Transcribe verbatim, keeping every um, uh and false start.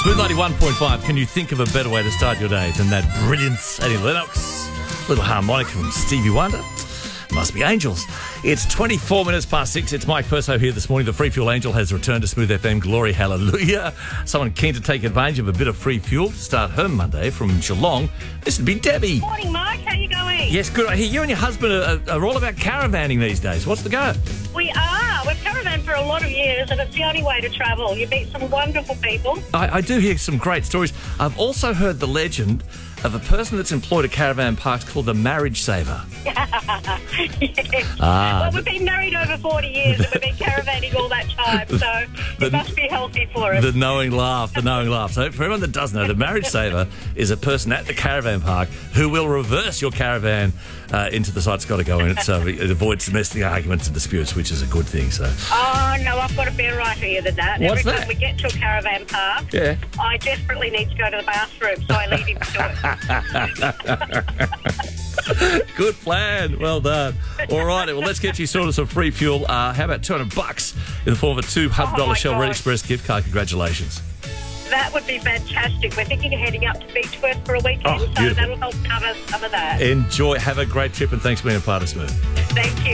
Smooth ninety-one point five. Can you think of a better way to start your day than that brilliant Annie Lennox? Little harmonica from Stevie Wonder. Must be angels. It's twenty-four minutes past six. It's Mike Perso here this morning. The Free Fuel Angel has returned to Smooth F M. Glory, hallelujah. Someone keen to take advantage of a bit of free fuel to start her Monday from Geelong. This would be Debbie. Morning, Mike. How you going? Yes, good. I hear you and your husband are, are all about caravanning these days. What's the go? We are. We've caravan for a lot of years, and it's the only way to travel. You meet some wonderful people. I, I do hear some great stories. I've also heard the legend of a person that's employed at caravan parks called the Marriage Saver. Yes. Ah, well, we've been married over forty years, and we've been caravanning all that time, so the, it must be healthy for us. The knowing laugh, the knowing laugh. So for everyone that does know, the Marriage Saver is a person at the caravan park who will reverse your caravan uh, into the site it's got to go in. So it avoids domestic arguments and disputes, which is a good thing. So. Oh, no, I've got a better idea than that. What's Every that? time we get to a caravan park, Yeah. I desperately need to go to the bathroom, so I leave him to it. Good plan. Well done. All right. Well, let's get you sorted some free fuel. Uh, how about two hundred bucks in the form of a two hundred dollars Oh, my Shell Red gosh. Express gift card? Congratulations. That would be fantastic. We're thinking of heading up to Beechworth for a weekend, Oh, so beautiful. that'll help cover some of that. Enjoy. Have a great trip, and thanks for being a part of Smooth. Thank you.